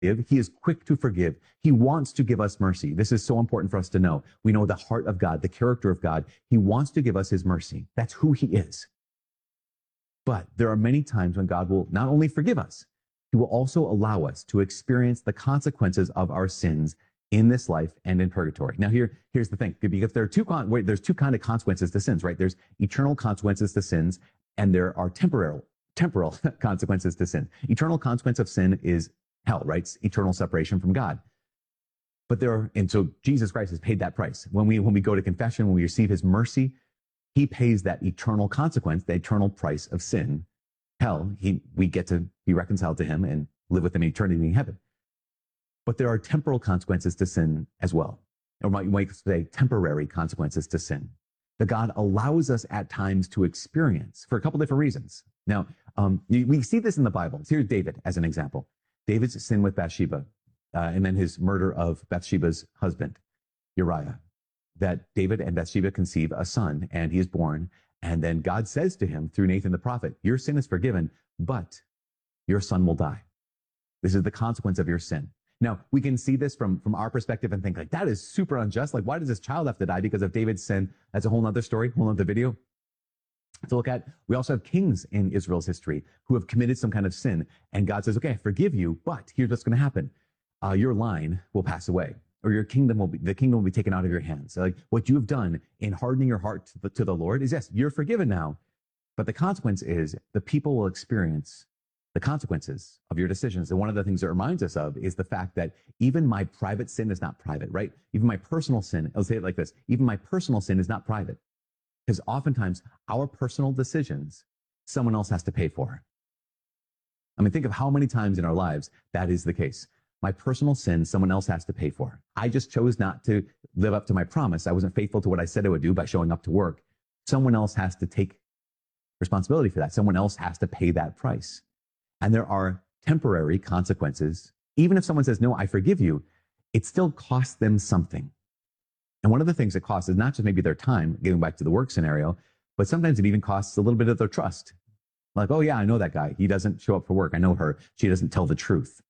He is quick to forgive. He wants to give us mercy. This is so important for us to know. We know the heart of God, the character of God. He wants to give us his mercy. That's who he is. But there are many times when God will not only forgive us, he will also allow us to experience the consequences of our sins in this life and in purgatory. Now, here's the thing, because there's two kind of consequences to sins, right? There's eternal consequences to sins, and there are temporal consequences to sin. Eternal consequence of sin is hell, right? It's eternal separation from God. And so Jesus Christ has paid that price. When we go to confession, when we receive his mercy, he pays that eternal consequence, the eternal price of sin, hell. We get to be reconciled to him and live with him in eternity in heaven. But there are temporal consequences to sin as well. Or you might say temporary consequences to sin that God allows us at times to experience for a couple different reasons. Now, we see this in the Bible. Here's David as an example. David's sin with Bathsheba, and then his murder of Bathsheba's husband, Uriah. That David and Bathsheba conceive a son, and he is born. And then God says to him through Nathan the prophet, your sin is forgiven, but your son will die. This is the consequence of your sin. Now, we can see this from our perspective and think like, that is super unjust. Like, why does this child have to die because of David's sin? That's a whole nother story, whole nother video to look at. We also have kings in Israel's history who have committed some kind of sin. And God says, okay, I forgive you, but here's what's going to happen. Your line will pass away, or the kingdom will be taken out of your hands. So like what you have done in hardening your heart to the Lord is, yes, you're forgiven now, but the consequence is the people will experience the consequences of your decisions. And one of the things it reminds us of is the fact that even my private sin is not private, right? Even my personal sin, I'll say it like this, even my personal sin is not private. Because oftentimes our personal decisions, someone else has to pay for. I mean, think of how many times in our lives that is the case. My personal sin, someone else has to pay for. I just chose not to live up to my promise. I wasn't faithful to what I said I would do by showing up to work. Someone else has to take responsibility for that. Someone else has to pay that price. And there are temporary consequences. Even if someone says, no, I forgive you, it still costs them something. And one of the things it costs is not just maybe their time, getting back to the work scenario, but sometimes it even costs a little bit of their trust. Like, oh yeah, I know that guy. He doesn't show up for work. I know her. She doesn't tell the truth.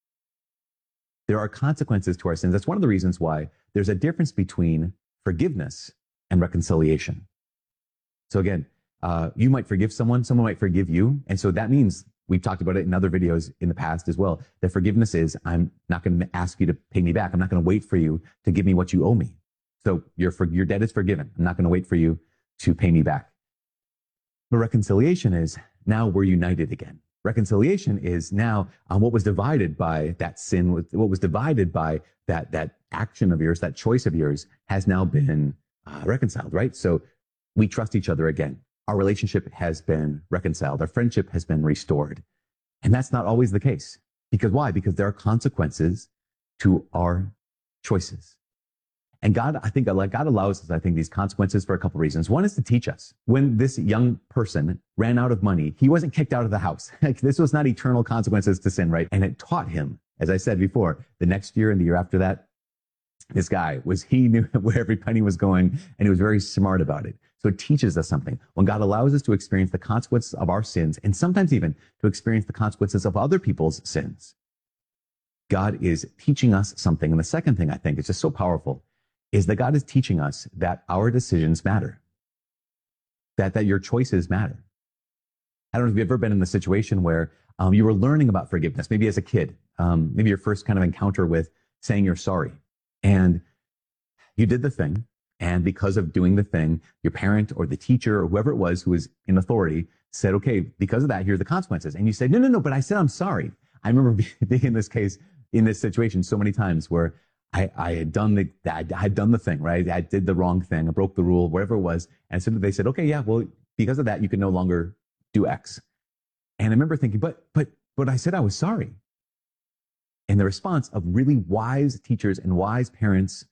There are consequences to our sins. That's one of the reasons why there's a difference between forgiveness and reconciliation. So again, you might forgive someone might forgive you. And so that means, we've talked about it in other videos in the past as well, that forgiveness is, I'm not going to ask you to pay me back. I'm not going to wait for you to give me what you owe me. So your debt is forgiven. I'm not going to wait for you to pay me back. But reconciliation is, now we're united again. Reconciliation is now what was divided by that sin, what was divided by that action of yours, that choice of yours, has now been reconciled, right? So we trust each other again. Our relationship has been reconciled. Our friendship has been restored. And that's not always the case. Because why? Because there are consequences to our choices. And God allows us, these consequences for a couple of reasons. One is to teach us. When this young person ran out of money, he wasn't kicked out of the house. This was not eternal consequences to sin, right? And it taught him, as I said before, the next year and the year after that, this guy he knew where every penny was going, and he was very smart about it. So it teaches us something. When God allows us to experience the consequences of our sins, and sometimes even to experience the consequences of other people's sins, God is teaching us something. And the second thing I think is just so powerful is that God is teaching us that our decisions matter, that your choices matter. I don't know if you've ever been in the situation where you were learning about forgiveness, maybe as a kid, maybe your first kind of encounter with saying you're sorry. And you did the thing, and because of doing the thing, your parent or the teacher or whoever it was who was in authority said, okay, because of that, here are the consequences. And you said, no, but I said I'm sorry. I remember being in this situation so many times where I had done the thing, right? I did the wrong thing. I broke the rule, whatever it was. And so they said, okay, yeah, well, because of that, you can no longer do X. And I remember thinking, but I said I was sorry. And the response of really wise teachers and wise parents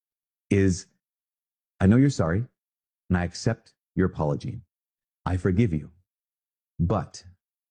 is, I know you're sorry, and I accept your apology. I forgive you. But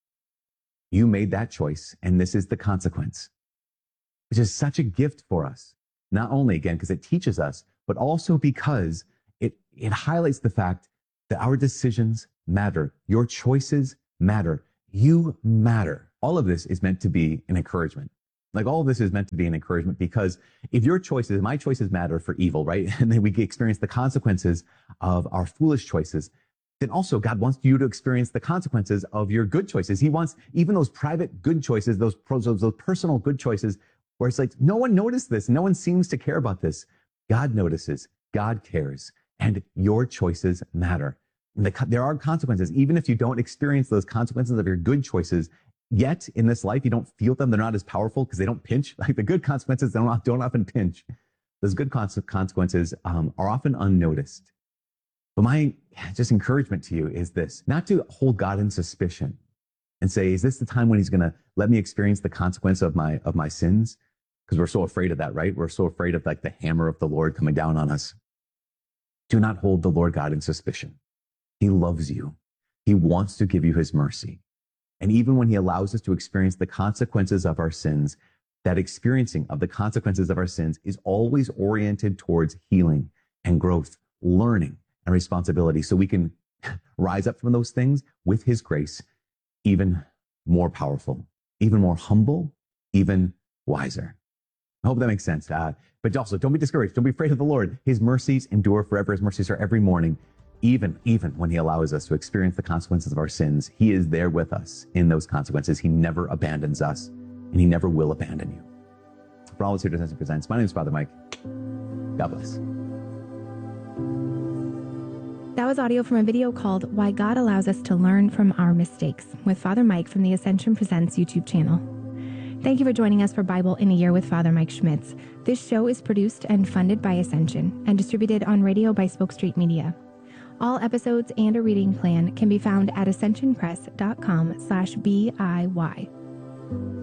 you made that choice, and this is the consequence. Which is such a gift for us. Not only, again, because it teaches us, but also because it highlights the fact that our decisions matter. Your choices matter. You matter. All of this is meant to be an encouragement. Like all of this is meant to be an encouragement, because if your choices, my choices matter for evil, right? And then we experience the consequences of our foolish choices. Then also God wants you to experience the consequences of your good choices. He wants even those private good choices, those personal good choices, where it's like, no one noticed this. No one seems to care about this. God notices, God cares, and your choices matter. And there are consequences, even if you don't experience those consequences of your good choices yet in this life. You don't feel them. They're not as powerful because they don't pinch. Like the good consequences don't often pinch. Those good consequences are often unnoticed. But my just encouragement to you is this: not to hold God in suspicion and say, is this the time when he's going to let me experience the consequence of my sins? Because we're so afraid of that, right? We're so afraid of like the hammer of the Lord coming down on us. Do not hold the Lord God in suspicion. He loves you. He wants to give you his mercy. And even when he allows us to experience the consequences of our sins, that experiencing of the consequences of our sins is always oriented towards healing and growth, learning and responsibility, so we can rise up from those things with his grace, even more powerful, even more humble, even wiser. I hope that makes sense. But also, don't be discouraged. Don't be afraid of the Lord. His mercies endure forever. His mercies are every morning. Even when he allows us to experience the consequences of our sins, he is there with us in those consequences. He never abandons us, and he never will abandon you. For all those here to presents, my name is Father Mike. God bless. That was audio from a video called Why God Allows Us to Learn from Our Mistakes with Father Mike from the Ascension Presents YouTube channel. Thank you for joining us for Bible in a Year with Father Mike Schmitz. This show is produced and funded by Ascension and distributed on radio by Spoke Street Media. All episodes and a reading plan can be found at ascensionpress.com/BIY.